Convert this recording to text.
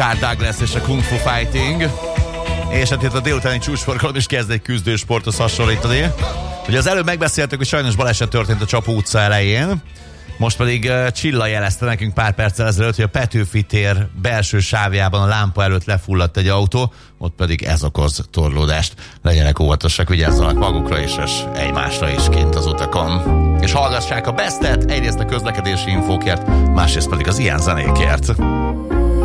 Carl Douglas és a Kung Fu Fighting. És hát itt a délutáni csúcsforgalom is kezd egy küzdősporthoz hasonlítani. Ugye az előbb megbeszéltük, hogy sajnos baleset történt a Csapó utca elején. Most pedig Csilla jelezte nekünk pár perccel ezelőtt, hogy a Petőfi tér belső sávjában a lámpa előtt lefulladt egy autó, ott pedig ez okoz torlódást. Legyenek óvatosak, vigyázzanak magukra is, és egymásra is kint az utakon. És hallgassák a Bestet, egyrészt a közlekedési infókért, másrészt pedig az ilyen zenékért.